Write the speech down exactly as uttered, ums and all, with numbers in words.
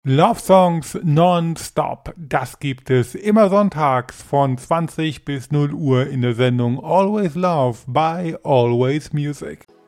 Love Songs nonstop, das gibt es immer sonntags von zwanzig bis null Uhr in der Sendung Always Love bei Always Music.